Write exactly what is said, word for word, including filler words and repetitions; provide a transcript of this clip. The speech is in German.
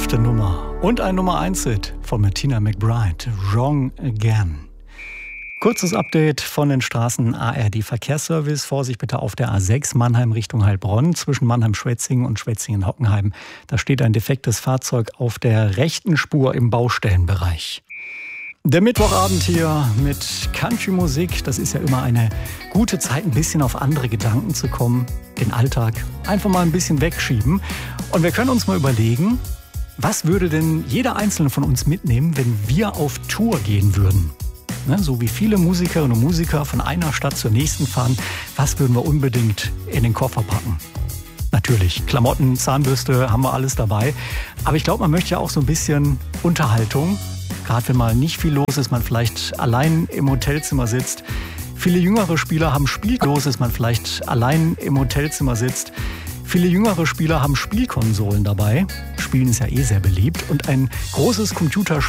fünfte Nummer und ein Nummer eins Hit von Martina McBride, Wrong Again. Kurzes Update von den Straßen A R D Verkehrsservice. Vorsicht bitte auf der A sechs Mannheim Richtung Heilbronn zwischen Mannheim-Schwetzingen und Schwetzingen-Hockenheim. Da steht ein defektes Fahrzeug auf der rechten Spur im Baustellenbereich. Der Mittwochabend hier mit Country-Musik, das ist ja immer eine gute Zeit, ein bisschen auf andere Gedanken zu kommen, den Alltag einfach mal ein bisschen wegschieben. Und wir können uns mal überlegen, was würde denn jeder Einzelne von uns mitnehmen, wenn wir auf Tour gehen würden? Ne, so wie viele Musikerinnen und Musiker von einer Stadt zur nächsten fahren, was würden wir unbedingt in den Koffer packen? Natürlich, Klamotten, Zahnbürste, haben wir alles dabei. Aber ich glaube, man möchte ja auch so ein bisschen Unterhaltung. Gerade wenn mal nicht viel los ist, man vielleicht allein im Hotelzimmer sitzt. Viele jüngere Spieler haben Spiellos, ist man vielleicht allein im Hotelzimmer sitzt. Viele jüngere Spieler haben Spielkonsolen dabei. Spielen ist ja eh sehr beliebt. Und ein großes Computerspiel